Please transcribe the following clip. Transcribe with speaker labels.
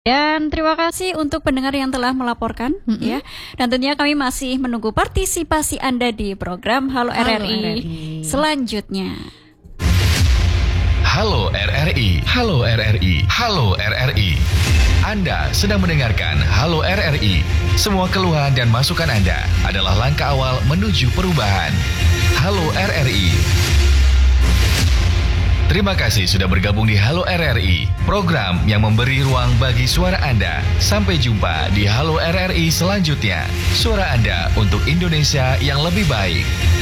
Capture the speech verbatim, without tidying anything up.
Speaker 1: Dan terima kasih untuk pendengar yang telah melaporkan, mm-hmm. ya. Dan tentunya kami masih menunggu partisipasi Anda di program Halo, Halo R R I, R R I selanjutnya.
Speaker 2: Halo R R I, Halo R R I, Halo R R I. Anda sedang mendengarkan Halo R R I. Semua keluhan dan masukan Anda adalah langkah awal menuju perubahan. Halo R R I. Terima kasih sudah bergabung di Halo R R I, program yang memberi ruang bagi suara Anda. Sampai jumpa di Halo R R I selanjutnya. Suara Anda untuk Indonesia yang lebih baik.